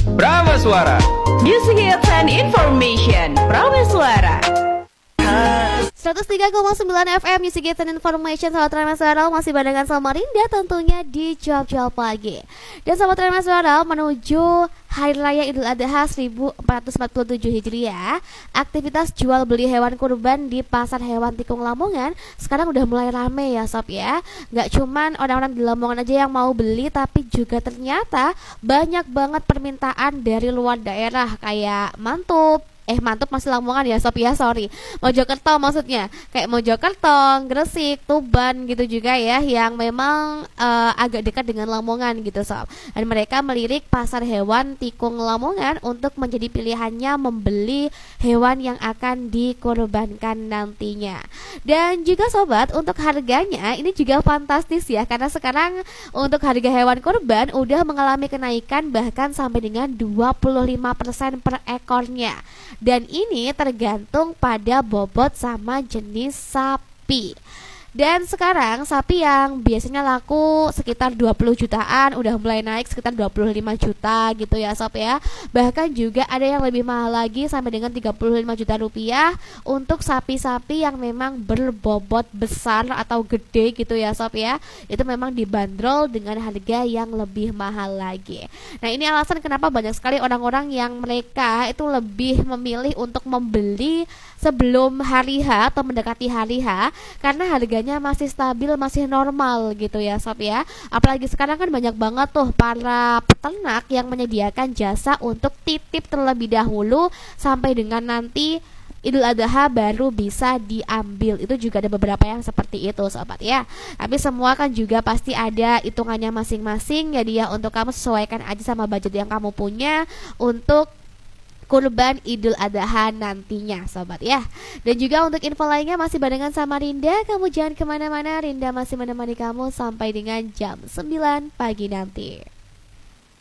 Prameswara. Music hits and information. Prameswara. 103,9 FM Music Hits and Information. Sahabat Prameswara, masih barengan sama Rinda tentunya di Jawab Pagi. Dan sahabat Prameswara, menuju Hari Raya Idul Adha 1447 Hijriah, aktivitas jual beli hewan kurban di Pasar Hewan Tikung Lamongan sekarang udah mulai rame ya sob ya. Gak cuman orang-orang di Lamongan aja yang mau beli, tapi juga ternyata banyak banget permintaan dari luar daerah kayak Mantub masih Lamongan ya sob ya, sorry, Mojokerto maksudnya, kayak Mojokerto, Gresik, Tuban gitu juga ya, yang memang agak dekat dengan Lamongan gitu sob. Dan mereka melirik Pasar Hewan Tikung Lamongan untuk menjadi pilihannya membeli hewan yang akan dikorbankan nantinya. Dan juga sobat, untuk harganya ini juga fantastis ya, karena sekarang untuk harga hewan kurban udah mengalami kenaikan bahkan sampai dengan 25% per ekornya. Dan ini tergantung pada bobot sama jenis sapi. Dan sekarang sapi yang biasanya laku sekitar 20 jutaan udah mulai naik sekitar 25 juta gitu ya sob ya. Bahkan juga ada yang lebih mahal lagi sampai dengan 35 juta rupiah untuk sapi-sapi yang memang berbobot besar atau gede gitu ya sob ya. Itu memang dibanderol dengan harga yang lebih mahal lagi. Nah, ini alasan kenapa banyak sekali orang-orang yang mereka itu lebih memilih untuk membeli sebelum hari H atau mendekati hari H, karena harganya masih stabil, masih normal gitu ya sob ya. Apalagi sekarang kan banyak banget tuh para peternak yang menyediakan jasa untuk titip terlebih dahulu sampai dengan nanti Idul Adha baru bisa diambil. Itu juga ada beberapa yang seperti itu sobat ya. Tapi semua kan juga pasti ada hitungannya masing-masing. Jadi ya untuk kamu sesuaikan aja sama budget yang kamu punya untuk kurban Idul Adha nantinya sobat ya. Dan juga untuk info lainnya masih barengan sama Rinda. Kamu jangan kemana-mana, Rinda masih menemani kamu sampai dengan jam 9 pagi nanti.